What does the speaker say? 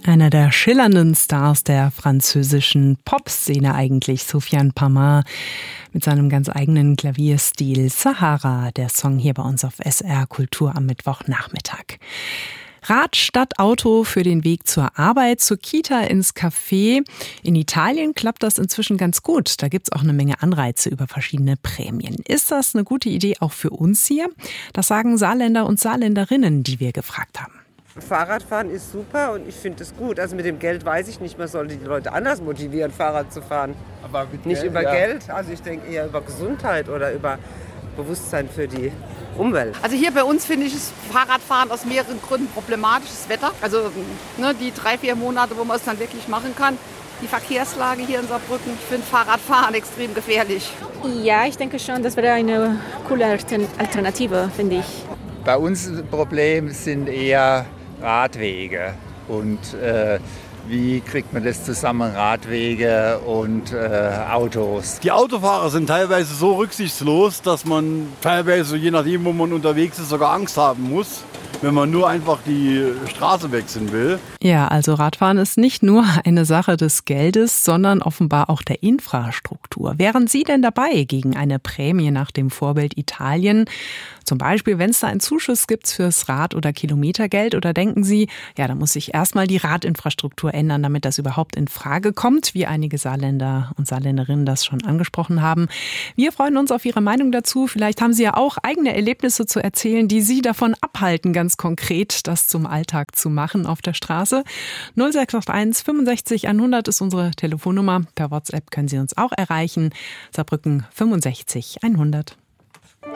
Einer der schillernden Stars der französischen Popszene eigentlich, Sofiane Pamart, mit seinem ganz eigenen Klavierstil. Sahara, der Song hier bei uns auf SR Kultur am Mittwochnachmittag. Rad statt Auto für den Weg zur Arbeit, zur Kita, ins Café. In Italien klappt das inzwischen ganz gut. Da gibt's auch eine Menge Anreize über verschiedene Prämien. Ist das eine gute Idee auch für uns hier? Das sagen Saarländer und Saarländerinnen, die wir gefragt haben. Fahrradfahren ist super und ich finde es gut. Also mit dem Geld weiß ich nicht, man sollte die Leute anders motivieren, Fahrrad zu fahren. Aber mit nicht Geld, über ja. Geld, also ich denke eher über Gesundheit oder über Bewusstsein für die Umwelt. Also hier bei uns finde ich das Fahrradfahren aus mehreren Gründen problematisch. Das Wetter, also die 3-4 Monate, wo man es dann wirklich machen kann. Die Verkehrslage hier in Saarbrücken, ich finde Fahrradfahren extrem gefährlich. Ja, ich denke schon, das wäre eine coole Alternative, finde ich. Bei uns Problem sind eher Radwege und wie kriegt man das zusammen, Radwege und Autos. Die Autofahrer sind teilweise so rücksichtslos, dass man teilweise, je nachdem wo man unterwegs ist, sogar Angst haben muss, wenn man nur einfach die Straße wechseln will. Ja, also Radfahren ist nicht nur eine Sache des Geldes, sondern offenbar auch der Infrastruktur. Wären Sie denn dabei gegen eine Prämie nach dem Vorbild Italien? Zum Beispiel, wenn es da einen Zuschuss gibt fürs Rad- oder Kilometergeld, oder denken Sie, ja, da muss sich erstmal die Radinfrastruktur ändern, damit das überhaupt in Frage kommt, wie einige Saarländer und Saarländerinnen das schon angesprochen haben. Wir freuen uns auf Ihre Meinung dazu. Vielleicht haben Sie ja auch eigene Erlebnisse zu erzählen, die Sie davon abhalten, ganz konkret das zum Alltag zu machen auf der Straße. 0681 65 100 ist unsere Telefonnummer. Per WhatsApp können Sie uns auch erreichen. Saarbrücken 65 100.